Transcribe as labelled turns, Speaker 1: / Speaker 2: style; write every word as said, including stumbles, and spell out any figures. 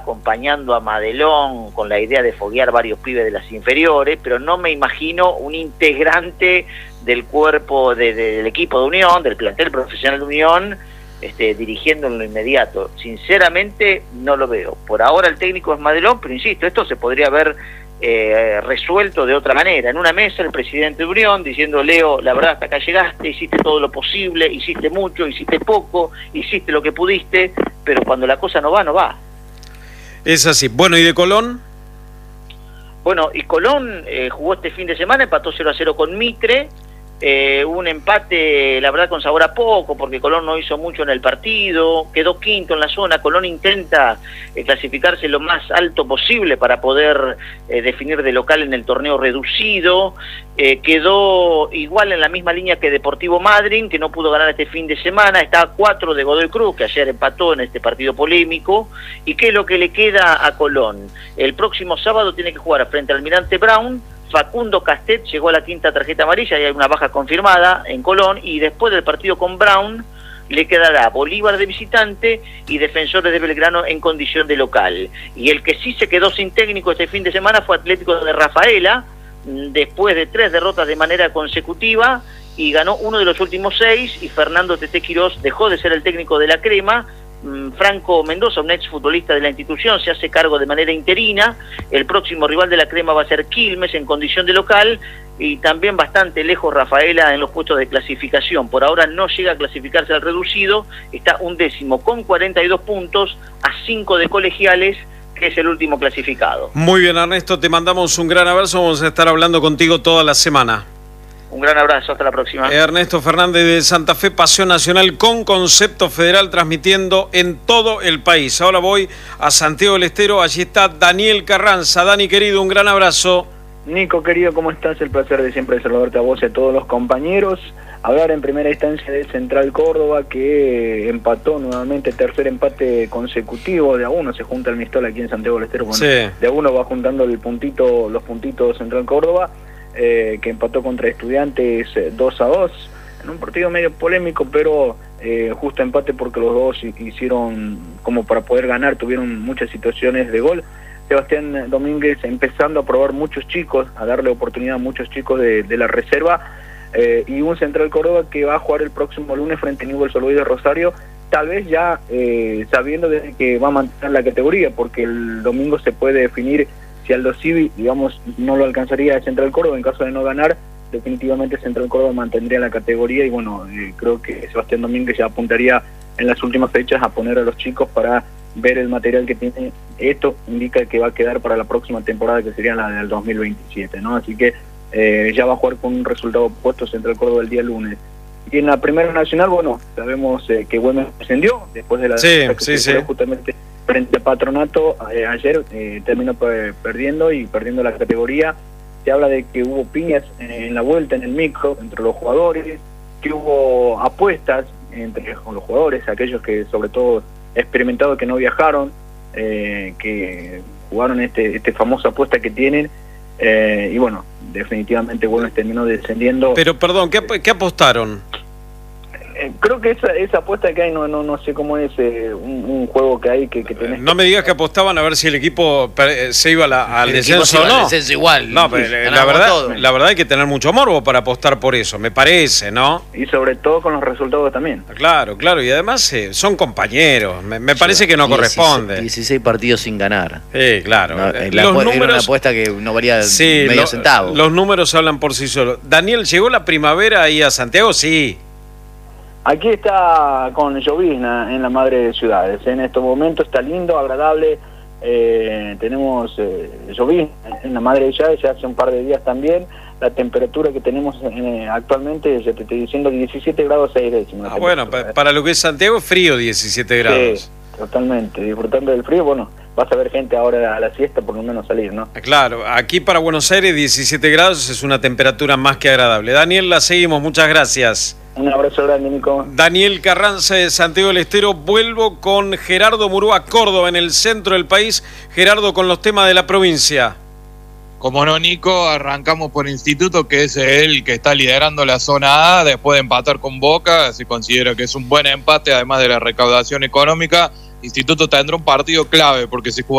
Speaker 1: acompañando a Madelón con la idea de foguear varios pibes de las inferiores, pero no me imagino un integrante del cuerpo de, de, del equipo de Unión, del plantel profesional de Unión, este, dirigiendo en lo inmediato. Sinceramente no lo veo. Por ahora el técnico es Madelón, pero insisto, esto se podría haber eh, resuelto de otra manera. En una mesa el presidente de Unión diciendo: Leo, la verdad hasta acá llegaste, hiciste todo lo posible, hiciste mucho, hiciste poco, hiciste lo que pudiste, pero cuando la cosa no va, no va.
Speaker 2: Es así. Bueno, ¿y de Colón?
Speaker 1: Bueno, y Colón eh, jugó este fin de semana, empató cero a cero con Mitre, eh, un empate, la verdad, con sabor a poco, porque Colón no hizo mucho en el partido, quedó quinto en la zona. Colón intenta eh, clasificarse lo más alto posible para poder eh, definir de local en el torneo reducido, eh, quedó igual en la misma línea que Deportivo Madryn, que no pudo ganar este fin de semana, está a cuatro de Godoy Cruz, que ayer empató en este partido polémico. ¿Y qué es lo que le queda a Colón? El próximo sábado tiene que jugar frente al Almirante Brown. Facundo Castet llegó a la quinta tarjeta amarilla y hay una baja confirmada en Colón, y después del partido con Brown le quedará Bolívar de visitante y Defensores de Belgrano en condición de local. Y el que sí se quedó sin técnico este fin de semana fue Atlético de Rafaela, después de tres derrotas de manera consecutiva, y ganó uno de los últimos seis, y Fernando Tete Quirós dejó de ser el técnico de la Crema. Franco Mendoza, un ex futbolista de la institución, se hace cargo de manera interina. El próximo rival de la Crema va a ser Quilmes en condición de local, y también bastante lejos Rafaela en los puestos de clasificación. Por ahora no llega a clasificarse al reducido, está un décimo con cuarenta y dos puntos a cinco de Colegiales, que es el último clasificado.
Speaker 2: Muy bien, Ernesto, te mandamos un gran abrazo, vamos a estar hablando contigo toda la semana.
Speaker 1: Un gran abrazo, hasta la próxima.
Speaker 2: Ernesto Fernández de Santa Fe, Pasión Nacional con concepto federal, transmitiendo en todo el país. Ahora voy a Santiago del Estero, allí está Daniel Carranza. Dani, querido, un gran abrazo.
Speaker 3: Nico, querido, ¿cómo estás? El placer de siempre saludarte a vos y a todos los compañeros. Hablar en primera instancia de Central Córdoba, que empató nuevamente, tercer empate consecutivo, de a uno se junta el Mistol aquí en Santiago del Estero. Bueno, sí. De a uno va juntando el puntito, los puntitos Central Córdoba. Eh, que empató contra Estudiantes eh, dos a dos, en un partido medio polémico, pero eh, justo empate porque los dos hicieron como para poder ganar, tuvieron muchas situaciones de gol. Sebastián Domínguez empezando a probar muchos chicos, a darle oportunidad a muchos chicos de, de la reserva, eh, y un Central Córdoba que va a jugar el próximo lunes frente a Newell's Old Boys de Rosario, tal vez ya eh, sabiendo de que va a mantener la categoría, porque el domingo se puede definir si Aldo Civi, digamos, no lo alcanzaría a Central Córdoba. En caso de no ganar, definitivamente Central Córdoba mantendría la categoría, y bueno, eh, creo que Sebastián Domínguez ya apuntaría en las últimas fechas a poner a los chicos para ver el material que tiene. Esto indica que va a quedar para la próxima temporada, que sería la del dos mil veintisiete, ¿no? Así que eh, ya va a jugar con un resultado opuesto Central Córdoba el día lunes. Y en la Primera Nacional, bueno, sabemos eh, que Güemes descendió después de la
Speaker 2: sí, sí, sí.
Speaker 3: justamente frente a Patronato. Eh, ayer eh, terminó per perdiendo y perdiendo la categoría. Se habla de que hubo piñas en la vuelta, en el micro, entre los jugadores, que hubo apuestas entre los jugadores, aquellos que sobre todo experimentados que no viajaron, eh, que jugaron este, este famosa apuesta que tienen, eh, y bueno, definitivamente Güemes terminó descendiendo.
Speaker 2: Pero perdón, ¿qué, qué apostaron?
Speaker 3: Eh, creo que esa, esa apuesta que hay, no no no sé cómo es, eh, un, un juego que hay que, que tenés.
Speaker 2: No me digas que apostaban a ver si el equipo se iba a la, al el descenso o no.
Speaker 4: Al descenso igual.
Speaker 2: No, pero la verdad, todo. la verdad hay que tener mucho morbo para apostar por eso, me parece, ¿no?
Speaker 3: Y sobre todo con los resultados también.
Speaker 2: Claro, claro, y además eh, son compañeros, me, me parece que no
Speaker 4: dieciséis,
Speaker 2: corresponde.
Speaker 4: dieciséis partidos sin ganar.
Speaker 2: Sí, claro.
Speaker 4: No,
Speaker 2: eh,
Speaker 4: la,
Speaker 2: los
Speaker 4: era
Speaker 2: números,
Speaker 4: una apuesta que no valía
Speaker 2: sí,
Speaker 4: medio
Speaker 2: lo,
Speaker 4: centavo.
Speaker 2: Los números hablan por sí solos. Daniel, ¿llegó la primavera ahí a Santiago? Sí.
Speaker 3: Aquí está con llovizna en la madre de ciudades. En estos momentos está lindo, agradable. Eh, tenemos eh, llovizna en la madre de ciudades, ya hace un par de días también. La temperatura que tenemos eh, actualmente, ya te estoy diciendo, diecisiete grados seis décimas.
Speaker 2: Ah, bueno, pa para lo que es Santiago es frío, diecisiete grados.
Speaker 3: Sí, totalmente. Disfrutando del frío, bueno, vas a ver gente ahora a la siesta, por lo menos salir, ¿no?
Speaker 2: Claro, aquí para Buenos Aires diecisiete grados es una temperatura más que agradable. Daniel, la seguimos, muchas gracias.
Speaker 3: Un abrazo grande, Nico.
Speaker 2: Daniel Carranza de Santiago del Estero. Vuelvo con Gerardo Murúa, Córdoba, en el centro del país. Gerardo, con los temas de la provincia.
Speaker 5: Como no, Nico, arrancamos por Instituto, que es el que está liderando la zona A después de empatar con Boca. Se considera que es un buen empate, además de la recaudación económica. Instituto tendrá un partido clave porque se jugará